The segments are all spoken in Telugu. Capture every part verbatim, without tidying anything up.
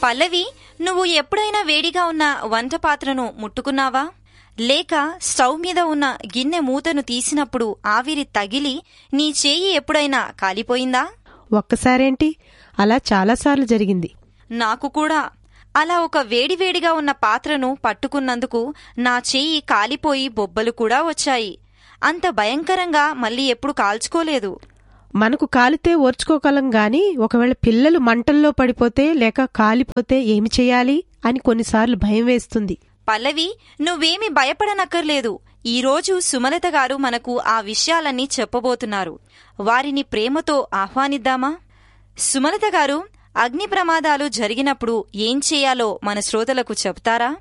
పల్లవి, నువ్వు ఎప్పుడైనా వేడిగా ఉన్న వంట పాత్రను ముట్టుకున్నావా? లేక స్టవ్ మీద ఉన్న గిన్నె మూతను తీసినప్పుడు ఆవిరి తగిలి నీ చేయి ఎప్పుడైనా కాలిపోయిందా? ఒక్కసారేంటి, అలా చాలాసార్లు జరిగింది. నాకు కూడా. అలా ఒక వేడివేడిగా ఉన్న పాత్రను పట్టుకున్నందుకు నా చేయి కాలిపోయి బొబ్బలు కూడా వచ్చాయి. అంత భయంకరంగా మళ్ళీ ఎప్పుడు కాల్చుకోలేదు. మనకు కాలితే ఓర్చుకోగలం గాని ఒకవేళ పిల్లలు మంటల్లో పడిపోతే లేక కాలిపోతే ఏమి చెయ్యాలి అని కొన్నిసార్లు భయం వేస్తుంది. పల్లవి, నువ్వేమి భయపడనక్కర్లేదు. ఈరోజు సుమలత గారు మనకు ఆ విషయాలన్నీ చెప్పబోతున్నారు. వారిని ప్రేమతో ఆహ్వానిద్దామా? సుమలత గారు, అగ్ని ప్రమాదాలు జరిగినప్పుడు ఏం చేయాలో మన శ్రోతలకు చెప్తారా?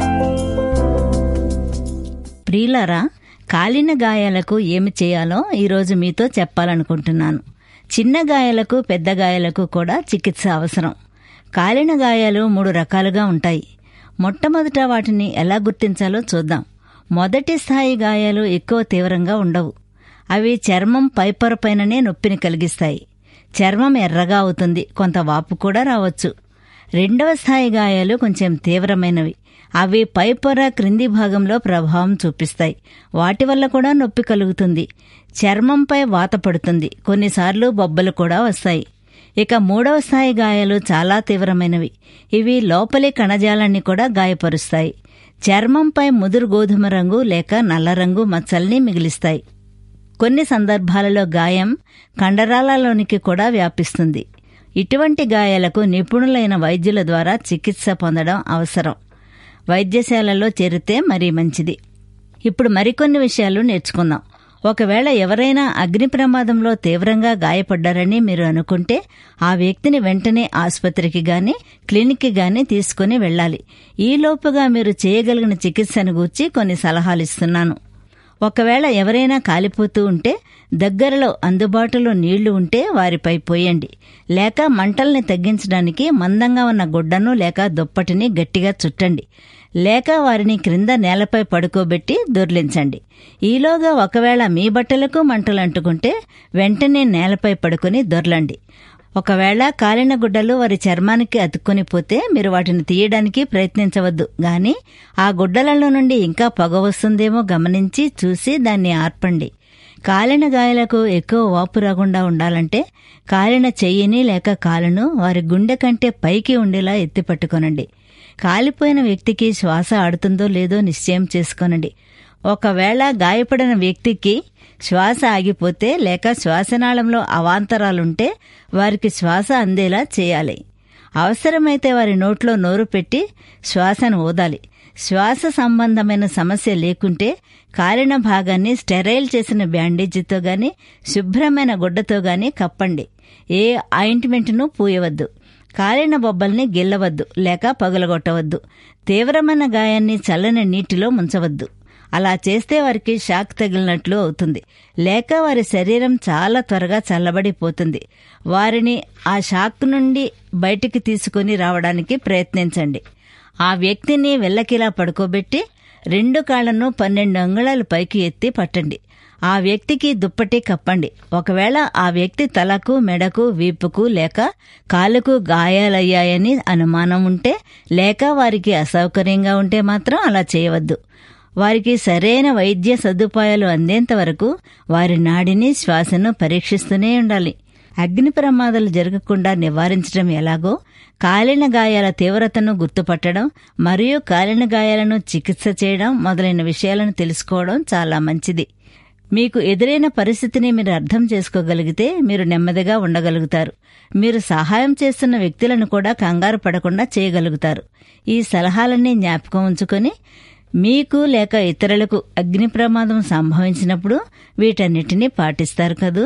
ప్రియులారా, కాలిన గాయాలకు ఏమి చేయాలో ఈరోజు మీతో చెప్పాలనుకుంటున్నాను. చిన్న గాయాలకు పెద్ద గాయాలకు కూడా చికిత్స అవసరం. కాలిన గాయాలు మూడు రకాలుగా ఉంటాయి. మొట్టమొదట వాటిని ఎలా గుర్తించాలో చూద్దాం. మొదటి స్థాయి గాయాలు ఎక్కువ తీవ్రంగా ఉండవు. అవి చర్మం పైపొరపైననే నొప్పిని కలిగిస్తాయి. చర్మం ఎర్రగా అవుతుంది, కొంత వాపు కూడా రావచ్చు. రెండవ స్థాయి గాయాలు కొంచెం తీవ్రమైనవి. అవి పైపొర క్రింది భాగంలో ప్రభావం చూపిస్తాయి. వాటి వల్ల కూడా నొప్పి కలుగుతుంది. చర్మంపై వాత పడుతుంది, కొన్నిసార్లు బొబ్బలు కూడా వస్తాయి. ఇక మూడవ స్థాయి గాయాలు చాలా తీవ్రమైనవి. ఇవి లోపలి కణజాలాన్ని కూడా గాయపరుస్తాయి. చర్మంపై ముదురు గోధుమ రంగు లేక నల్ల రంగు మచ్చల్ని మిగిలిస్తాయి. కొన్ని సందర్భాలలో గాయం కండరాలలోనికి కూడా వ్యాపిస్తుంది. ఇటువంటి గాయాలకు నిపుణులైన వైద్యుల ద్వారా చికిత్స పొందడం అవసరం. వైద్యశాలలో చేరితే మరీ మంచిది. ఇప్పుడు మరికొన్ని విషయాలు నేర్చుకుందాం. ఒకవేళ ఎవరైనా అగ్ని ప్రమాదంలో తీవ్రంగా గాయపడ్డారని మీరు అనుకుంటే ఆ వ్యక్తిని వెంటనే ఆసుపత్రికి గాని క్లినిక్కి గాని తీసుకుని వెళ్లాలి. ఈలోపుగా మీరు చేయగలిగిన చికిత్సను గూర్చి కొన్ని సలహాలిస్తున్నాను. ఒకవేళ ఎవరైనా కాలిపోతూ ఉంటే దగ్గరలో అందుబాటులో నీళ్లు ఉంటే వారిపై పోయండి. లేక మంటల్ని తగ్గించడానికి మందంగా ఉన్న గుడ్డను లేక దుప్పటిని గట్టిగా చుట్టండి. లేక వారిని క్రింద నేలపై పడుకోబెట్టి దొర్లించండి. ఈలోగా ఒకవేళ మీ బట్టలకు మంటలు అంటుకుంటే వెంటనే నేలపై పడుకుని దొర్లండి. ఒకవేళ కాలిన గుడ్డలు వారి చర్మానికి అతుక్కొని పోతే మీరు వాటిని తీయడానికి ప్రయత్నించవద్దు గాని ఆ గుడ్డలలో నుండి ఇంకా పొగ వస్తుందేమో గమనించి చూసి దాన్ని ఆర్పండి. కాలిన గాయాలకు ఎక్కువ వాపు రాకుండా ఉండాలంటే కాలిన చెయ్యిని లేక కాలును వారి గుండె కంటే పైకి ఉండేలా ఎత్తి పట్టుకొనండి. కాలిపోయిన వ్యక్తికి శ్వాస ఆడుతుందో లేదో నిశ్చయం చేసుకోనండి. ఒకవేళ గాయపడిన వ్యక్తికి శ్వాస ఆగిపోతే లేక శ్వాసనాళంలో అవాంతరాలుంటే వారికి శ్వాస అందేలా చేయాలి. అవసరమైతే వారి నోట్లో నోరు పెట్టి శ్వాసను ఊదాలి. శ్వాస సంబంధమైన సమస్య లేకుంటే కాలిన భాగాన్ని స్టెరైల్ చేసిన బ్యాండేజీతో గాని శుభ్రమైన గుడ్డతో గాని కప్పండి. ఏ ఆయింట్మెంట్ను పూయవద్దు. కాలిన బొబ్బల్ని గిల్లవద్దు లేక పగులగొట్టవద్దు. తీవ్రమైన గాయాన్ని చల్లని నీటిలో ముంచవద్దు. అలా చేస్తే వారికి షాక్ తగిలినట్లు అవుతుంది, లేక వారి శరీరం చాలా త్వరగా చల్లబడిపోతుంది. వారిని ఆ షాక్ నుండి బయటికి తీసుకుని రావడానికి ప్రయత్నించండి. ఆ వ్యక్తిని వెల్లకిలా పడుకోబెట్టి రెండు కాళ్లను పన్నెండు అంగుళాలు పైకి ఎత్తి పట్టండి. ఆ వ్యక్తికి దుప్పటి కప్పండి. ఒకవేళ ఆ వ్యక్తి తలకు, మెడకు, వీపుకు లేక కాలుకు గాయాలయ్యాయని అనుమానం ఉంటే లేక వారికి అసౌకర్యంగా ఉంటే మాత్రం అలా చేయవద్దు. వారికి సరైన వైద్య సదుపాయాలు అందేంత వరకు వారి నాడిని, శ్వాసను పరీక్షిస్తూనే ఉండాలి. అగ్ని ప్రమాదాలు జరగకుండా నివారించడం ఎలాగో కాలిన గాయాల తీవ్రతను గుర్తుపట్టడం మరియు కాలిన గాయాలను చికిత్స చేయడం మొదలైన విషయాలను తెలుసుకోవడం చాలా మంచిది. మీకు ఎదురైన పరిస్థితిని మీరు అర్థం చేసుకోగలిగితే మీరు నెమ్మదిగా ఉండగలుగుతారు. మీరు సహాయం చేస్తున్న వ్యక్తులను కూడా కంగారు పడకుండా చేయగలుగుతారు. ఈ సలహాలన్నీ జ్ఞాపకం ఉంచుకొని మీకు లేక ఇతరులకు అగ్ని ప్రమాదం సంభవించినప్పుడు వీటన్నిటినీ పాటిస్తారు కదూ.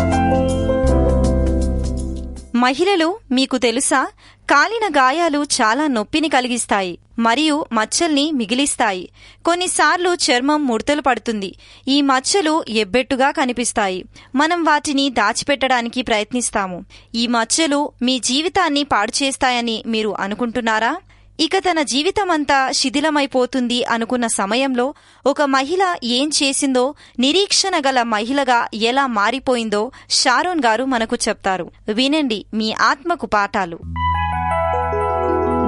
మహిళలు, మీకు తెలుసా, కాలిన గాయాలు చాలా నొప్పిని కలిగిస్తాయి మరియు మచ్చల్ని మిగిలిస్తాయి. కొన్నిసార్లు చర్మం ముడతలు పడుతుంది. ఈ మచ్చలు ఎబ్బెట్టుగా కనిపిస్తాయి. మనం వాటిని దాచిపెట్టడానికి ప్రయత్నిస్తాము. ఈ మచ్చలు మీ జీవితాన్ని పాడు చేస్తాయని మీరు అనుకుంటున్నారా? ఇక తన జీవితమంతా శిథిలమైపోతుంది అనుకున్న సమయంలో ఒక మహిళ ఏం చేసిందో, నిరీక్షణ గల మహిళగా ఎలా మారిపోయిందో షారోన్ గారు మనకు చెప్తారు. వినండి, మీ ఆత్మకు పాఠాలు.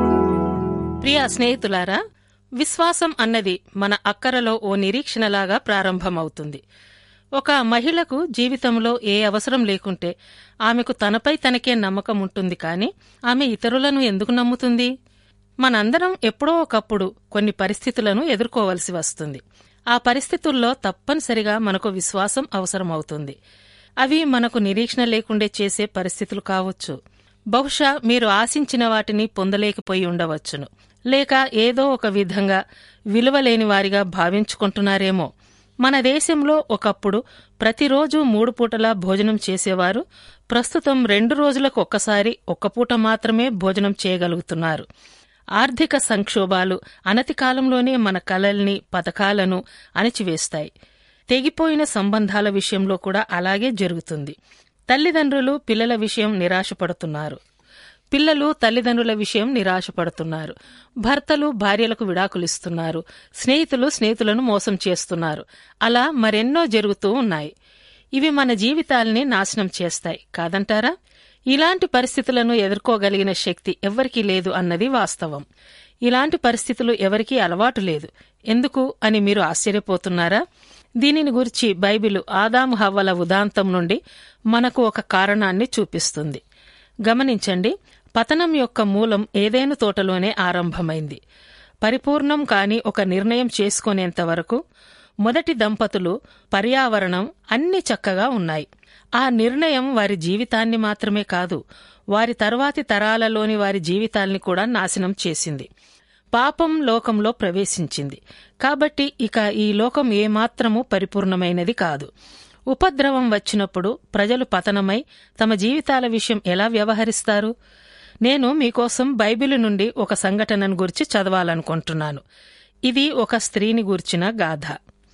ప్రియ స్నేహితులారా, విశ్వాసం అన్నది మన అక్కరలో ఓ నిరీక్షణలాగా ప్రారంభమవుతుంది. ఒక మహిళకు జీవితంలో ఏ అవసరం లేకుంటే ఆమెకు తనపై తనకే నమ్మకం ఉంటుంది, కానీ ఆమె ఇతరులను ఎందుకు నమ్ముతుంది? మనందరం ఎప్పుడో ఒకప్పుడు కొన్ని పరిస్థితులను ఎదుర్కోవలసి వస్తుంది. ఆ పరిస్థితుల్లో తప్పనిసరిగా మనకు విశ్వాసం అవసరమవుతుంది. అవి మనకు నిరీక్షణ లేకుండే చేసే పరిస్థితులు కావచ్చు. బహుశా మీరు ఆశించిన వాటిని పొందలేకపోయి ఉండవచ్చును, లేక ఏదో ఒక విధంగా విలువలేని వారిగా భావించుకుంటున్నారేమో. మన దేశంలో ఒకప్పుడు ప్రతిరోజు మూడు పూటలా భోజనం చేసేవారు ప్రస్తుతం రెండు రోజులకు ఒక్కసారి ఒక్క పూట మాత్రమే భోజనం చేయగలుగుతున్నారు. ఆర్థిక సంక్షోభాలు అనతి కాలంలోనే మన కలల్ని, పథకాలను అణిచివేస్తాయి. తెగిపోయిన సంబంధాల విషయంలో కూడా అలాగే జరుగుతుంది. తల్లిదండ్రులు పిల్లల విషయం నిరాశపడుతున్నారు, పిల్లలు తల్లిదండ్రుల విషయం నిరాశపడుతున్నారు, భర్తలు భార్యలకు విడాకులిస్తున్నారు, స్నేహితులు స్నేహితులను మోసం చేస్తున్నారు. అలా మరెన్నో జరుగుతూ ఉన్నాయి. ఇవి మన జీవితాల్ని నాశనం చేస్తాయి, కాదంటారా? ఇలాంటి పరిస్థితులను ఎదుర్కోగలిగిన శక్తి ఎవ్వరికీ లేదు అన్నది వాస్తవం. ఇలాంటి పరిస్థితులు ఎవరికీ అలవాటు లేదు. ఎందుకు అని మీరు ఆశ్చర్యపోతున్నారా? దీనిని గురించి బైబిలు ఆదాము హవ్వల ఉదాంతం నుండి మనకు ఒక కారణాన్ని చూపిస్తుంది. గమనించండి, పతనం యొక్క మూలం ఏదైనా తోటలోనే ఆరంభమైంది. పరిపూర్ణం కాని ఒక నిర్ణయం చేసుకునేంత వరకు మొదటి దంపతులు, పర్యావరణం అన్ని చక్కగా ఉన్నాయి. ఆ నిర్ణయం వారి జీవితాన్ని మాత్రమే కాదు, వారి తరువాతి తరాలలోని వారి జీవితాల్ని కూడా నాశనం చేసింది. పాపం లోకంలో ప్రవేశించింది కాబట్టి ఇక ఈ లోకం ఏమాత్రమూ పరిపూర్ణమైనది కాదు. ఉపద్రవం వచ్చినప్పుడు ప్రజలు పతనమై తమ జీవితాల విషయం ఎలా వ్యవహరిస్తారు? నేను మీకోసం బైబిలు నుండి ఒక సంఘటనను గురించి చదవాలనుకుంటున్నాను. ఇది ఒక స్త్రీని గూర్చిన గాథ.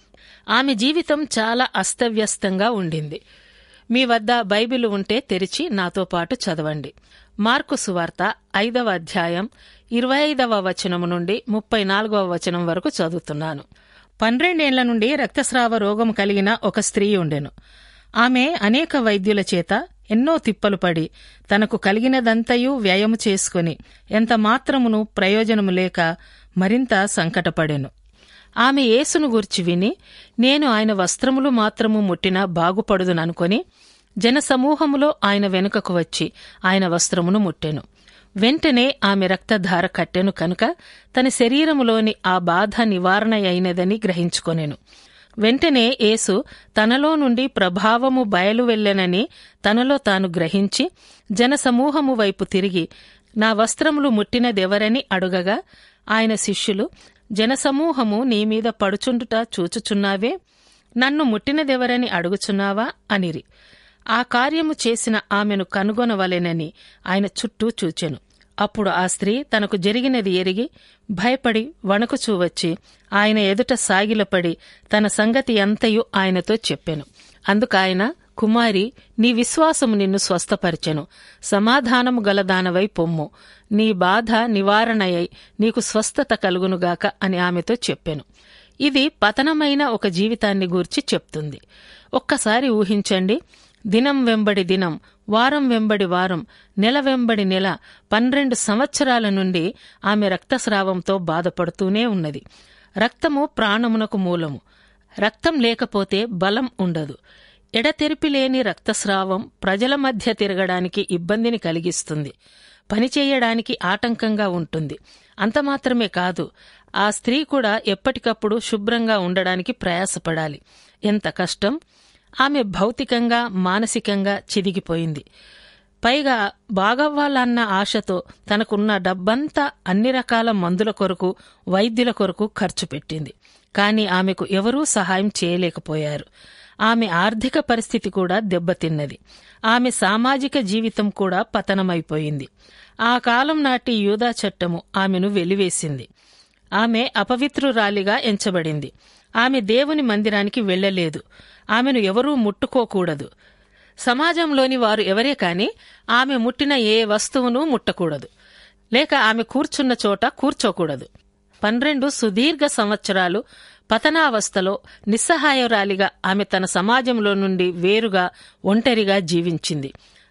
ఆమె జీవితం చాలా అస్తవ్యస్తంగా ఉండింది. మీ వద్ద బైబిలు ఉంటే తెరిచి నాతో పాటు చదవండి. మార్కు సువార్త ఐదవ అధ్యాయం ఇరవై ఐదవ వచనము నుండి ముప్పై నాలుగవ వచనం వరకు చదువుతున్నాను. పన్నెండేళ్ల నుండి రక్తస్రావ రోగం కలిగిన ఒక స్త్రీ ఉండెను. ఆమె అనేక వైద్యుల చేత ఎన్నో తిప్పలు పడి తనకు కలిగినదంతయు వ్యయము చేసుకుని ఎంత మాత్రమును ప్రయోజనము లేక మరింత సంకటపడెను. ఆమె యేసును గూర్చి విని, నేను ఆయన వస్త్రములు మాత్రము ముట్టినా బాగుపడుదుననుకొని జనసమూహములో ఆయన వెనుకకు వచ్చి ఆయన వస్త్రమును ముట్టెను. వెంటనే ఆమె రక్తధార కట్టెను కనుక తన శరీరములోని ఆ బాధ నివారణ అయినదని గ్రహించుకొనెను. వెంటనే యేసు తనలో నుండి ప్రభావము బయలు వెళ్ళెనని తనలో తాను గ్రహించి జనసమూహము వైపు తిరిగి, నా వస్త్రములు ముట్టినదెవరని అడుగగా, ఆయన శిష్యులు, జనసమూహము నీమీద పడుచుండుట చూచుచున్నావే, నన్ను ముట్టినదెవరని అడుగుచున్నావా అనిరి. ఆ కార్యము చేసిన ఆమెను కనుగొనవలెనని ఆయన చుట్టూ చూచెను. అప్పుడు ఆ స్త్రీ తనకు జరిగినది ఎరిగి భయపడి వణకుచూ వచ్చి ఆయన ఎదుట సాగిలపడి తన సంగతి అంతయు ఆయనతో చెప్పెను. అందుకాయన, కుమారి, నీ విశ్వాసము నిన్ను స్వస్థపరిచెను, సమాధానము గలదానవై పొమ్ము, నీ బాధ నివారణయై నీకు స్వస్థత కలుగునుగాక అని ఆమెతో చెప్పెను. ఇది పతనమైన ఒక జీవితాన్ని గూర్చి చెప్తుంది. ఒక్కసారి ఊహించండి, దినం వెంబడి దినం, వారం వెంబడి వారం, నెల వెంబడి నెల, పన్నెండు సంవత్సరాల నుండి ఆమె రక్తస్రావంతో బాధపడుతూనే ఉన్నది. రక్తము ప్రాణమునకు మూలము. రక్తం లేకపోతే బలం ఉండదు. ఎడతెరిపిలేని రక్తస్రావం ప్రజల మధ్య తిరగడానికి ఇబ్బందిని కలిగిస్తుంది, పనిచేయడానికి ఆటంకంగా ఉంటుంది. అంతమాత్రమే కాదు, ఆ స్త్రీ కూడా ఎప్పటికప్పుడు శుభ్రంగా ఉండడానికి ప్రయాసపడాలి. ఎంత కష్టం! ఆమె భౌతికంగా, మానసికంగా చిదిగిపోయింది. పైగా బాగవ్వాలన్న ఆశతో తనకున్న డబ్బంతా అన్ని రకాల మందుల కొరకు, వైద్యుల కొరకు ఖర్చు పెట్టింది. కాని ఆమెకు ఎవరూ సహాయం చేయలేకపోయారు. ఆమె ఆర్థిక పరిస్థితి కూడా దెబ్బతిన్నది. ఆమె సామాజిక జీవితం కూడా పతనమైపోయింది. ఆ కాలం నాటి యూదా చట్టము ఆమెను వెలివేసింది. ఆమె అపవిత్రురాలిగా ఎంచబడింది. ఆమె దేవుని మందిరానికి వెళ్లలేదు. ఆమెను ఎవరూ ముట్టుకోకూడదు. సమాజంలోని వారు ఎవరే కాని ఆమె ముట్టిన ఏ వస్తువును ముట్టకూడదు, లేక ఆమె కూర్చున్న చోట కూర్చోకూడదు. పన్నెండు సుదీర్ఘ సంవత్సరాలు పతనావస్థలో నిస్సహాయురాలిగా ఆమె తన సమాజంలో నుండి వేరుగా, ఒంటరిగా జీవించింది.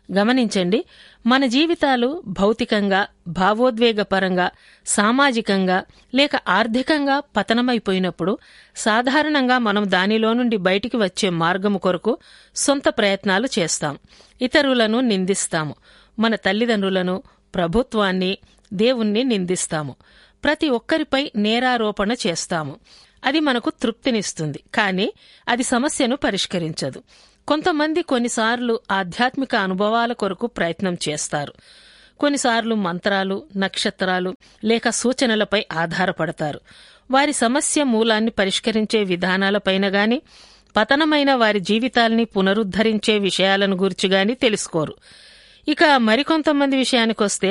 గమనించండి, మన జీవితాలు భౌతికంగా, భావోద్వేగపరంగా, సామాజికంగా లేక ఆర్థికంగా పతనమైపోయినప్పుడు సాధారణంగా మనం దానిలో నుండి బయటికి వచ్చే మార్గము కొరకు సొంత ప్రయత్నాలు చేస్తాం. ఇతరులను నిందిస్తాము. మన తల్లిదండ్రులను, ప్రభుత్వాన్ని, దేవుణ్ణి నిందిస్తాము. ప్రతి ఒక్కరిపై నేరారోపణ చేస్తాము. అది మనకు తృప్తినిస్తుంది, కానీ అది సమస్యను పరిష్కరించదు. కొంతమంది కొన్నిసార్లు ఆధ్యాత్మిక అనుభవాల కొరకు ప్రయత్నం చేస్తారు. కొన్నిసార్లు మంత్రాలు, నక్షత్రాలు లేక సూచనలపై ఆధారపడతారు. వారి సమస్య మూలాన్ని పరిష్కరించే విధానాలపైన గాని, పతనమైన వారి జీవితాల్ని పునరుద్ధరించే విషయాలను గురించి గాని తెలుసుకోరు. ఇక మరికొంతమంది విషయానికొస్తే